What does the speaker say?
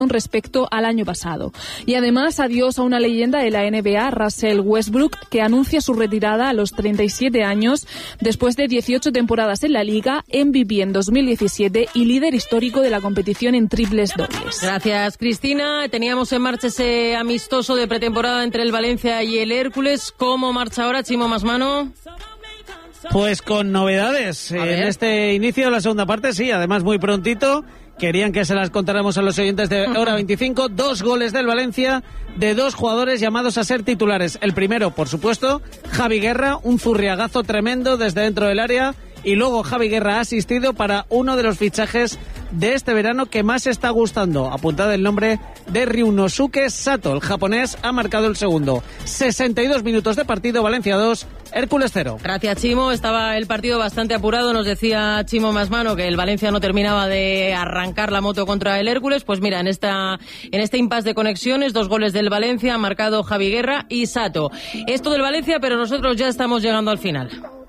respecto al año pasado. Y además, adiós a una leyenda de la NBA, Russell Westbrook, que anuncia su retirada a los 37 años después de 18 temporadas en la Liga, MVP en 2017 y líder histórico de la competición en triples dobles. Gracias, Cristina. Teníamos en marcha ese amistoso de pretemporada entre el Valencia y el Hércules. ¿Cómo marcha ahora, Chimo Masmano? Pues con novedades en este inicio de la segunda parte, sí, además muy prontito. Querían que se las contáramos a los oyentes de Hora 25. 2 goles del Valencia de 2 jugadores llamados a ser titulares. El primero, por supuesto, Javi Guerra, un zurriagazo tremendo desde dentro del área. Y luego Javi Guerra ha asistido para uno de los fichajes de este verano que más está gustando. Apuntad el nombre de Ryunosuke Sato. El japonés ha marcado el segundo. 62 minutos de partido, Valencia 2, Hércules 0. Gracias, Chimo. Estaba el partido bastante apurado. Nos decía Chimo Masmano que el Valencia no terminaba de arrancar la moto contra el Hércules. Pues mira, en este impasse de conexiones, 2 goles del Valencia, ha marcado Javi Guerra y Sato. Esto del Valencia, pero nosotros ya estamos llegando al final.